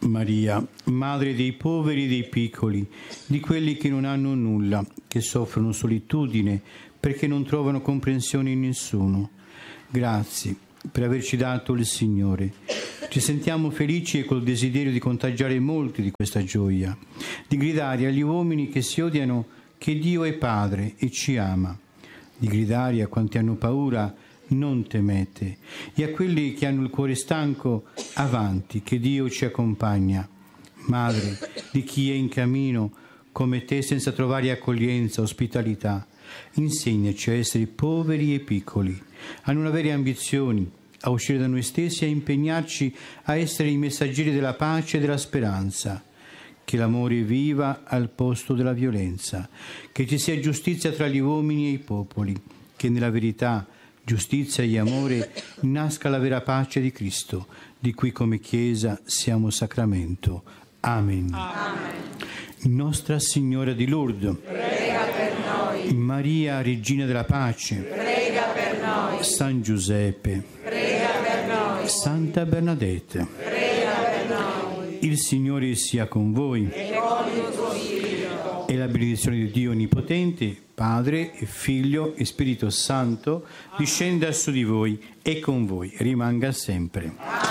Maria, Madre dei poveri e dei piccoli, di quelli che non hanno nulla, che soffrono solitudine perché non trovano comprensione in nessuno. Grazie per averci dato il Signore. Ci sentiamo felici e col desiderio di contagiare molti di questa gioia, di gridare agli uomini che si odiano che Dio è Padre e ci ama, di gridare a quanti hanno paura: non temete, e a quelli che hanno il cuore stanco: avanti, che Dio ci accompagna. Madre di chi è in cammino come te senza trovare accoglienza, ospitalità, insegnaci a essere poveri e piccoli, a non avere ambizioni, a uscire da noi stessi e a impegnarci a essere i messaggeri della pace e della speranza. Che l'amore viva al posto della violenza, che ci sia giustizia tra gli uomini e i popoli, che nella verità, giustizia e amore nasca la vera pace di Cristo, di cui come Chiesa siamo sacramento. Amen. Amen. Nostra Signora di Lourdes, prega per noi. Maria, Regina della Pace, prega per noi. San Giuseppe, prega per noi. Santa Bernadette, prega per noi. Il Signore sia con voi. E con il tuo spirito. E la benedizione di Dio Onnipotente, Padre e Figlio e Spirito Santo, discenda su di voi e con voi rimanga sempre.